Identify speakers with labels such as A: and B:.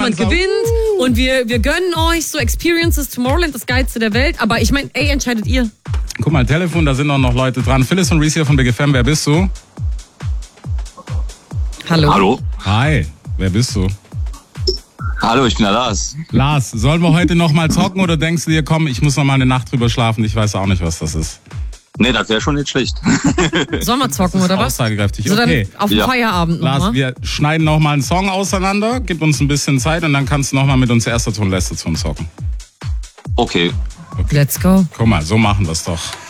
A: jemand gewinnt und wir gönnen euch so Experiences, Tomorrowland, das Geilste der Welt. Aber ich meine, entscheidet ihr.
B: Guck mal, Telefon, da sind auch noch Leute dran. Phyllis und Reese hier von Big FM, wer bist du?
A: Hallo.
B: Hi, wer bist du?
C: Hallo, ich bin der Lars.
B: Lars, sollen wir heute noch mal zocken oder denkst du dir, komm, ich muss noch mal eine Nacht drüber schlafen, ich weiß auch nicht, was das ist?
C: Nee, das wäre schon nicht schlecht.
A: Sollen wir zocken, oder was?
B: Aussagekräftig.
A: So
B: Okay.
A: dann auf dem Feierabend
B: Lars,
A: nochmal.
B: wir schneiden noch mal einen Song auseinander, gib uns ein bisschen Zeit und dann kannst du noch mal mit uns erster Ton, letzter Ton zocken.
C: Okay.
A: Let's go.
B: Guck mal, so machen wir es doch.